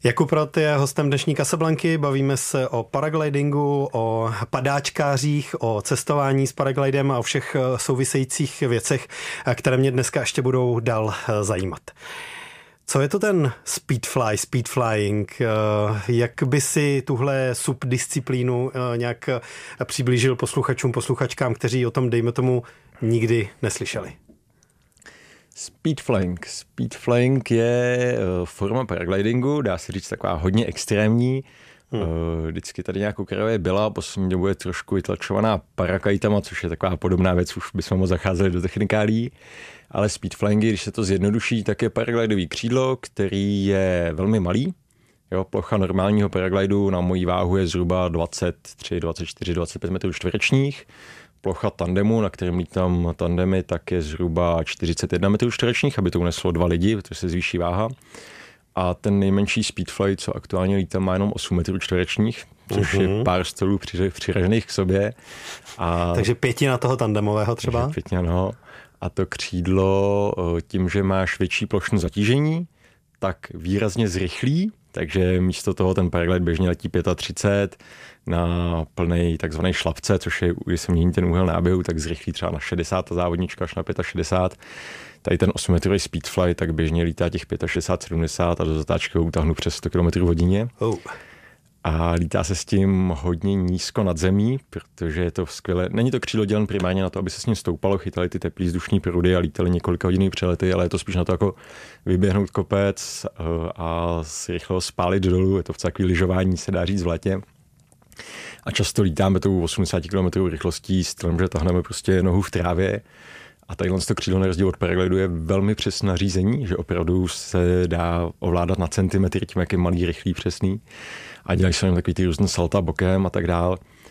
Jakub Rott je hostem dnešní Casablanky, bavíme se o paraglidingu, o padáčkářích, o cestování s paraglidem a o všech souvisejících věcech, které mě dneska ještě budou dál zajímat. Co je to ten speed flying? Jak by si tuhle subdisciplínu nějak přiblížil posluchačkám, kteří o tom, dejme tomu, nikdy neslyšeli? Speed flying je forma paraglidingu, dá se říct taková hodně extrémní. Vždycky tady nějakou krajové byla, poslední dobou je trošku vytlačovaná parakajtama, což je taková podobná věc, už bychom moc zacházeli do technikálí. Ale speed flyingy, když se to zjednoduší, tak je paraglidový křídlo, který je velmi malý. Jo, plocha normálního paraglidu na mojí váhu je zhruba 23, 24, 25 metrů čtverečních. Plocha tandemu, na kterém lítám tandemy, tak je zhruba 41 metrů čtverečních, aby to uneslo 2 lidi, protože se zvýší váha. A ten nejmenší speedfly, co aktuálně lítám, má jenom 8 metrů čtverečních, což je pár stolů přiražených k sobě. Takže 5 toho tandemového třeba? 5, no. A to křídlo tím, že máš větší plošné zatížení, tak výrazně zrychlí, takže místo toho ten paraglid běžně letí 35 na plnej takzvaný šlapce, což je, když se mění ten úhel náběhu, tak zrychlí třeba na 60 ta závodnička až na 65. Tady ten 8metrový speedfly tak běžně lítá těch 65, 70 a do zatáčky ho utáhnu přes 100 km hodině. A lítá se s tím hodně nízko nad zemí, protože je to skvělé. Není to křídlo dělané primárně na to, aby se s ním stoupalo, chytali ty teplý vzdušní proudy a lítali několika hodinný přelety, ale je to spíš na to jako vyběhnout kopec a rychle spálit dolů. Je to v takový lyžování, se dá říct v létě. A často lítáme tou 80 km rychlostí s tím, že tahneme prostě nohu v trávě. A tadyhle to křídlo na rozdíl od paraglidu je velmi přesné řízení, že opravdu se dá ovládat na centimetry tím, jak je malý, rychlý, přesný. A dělají se tam takový ty různé salta bokem a tak dál.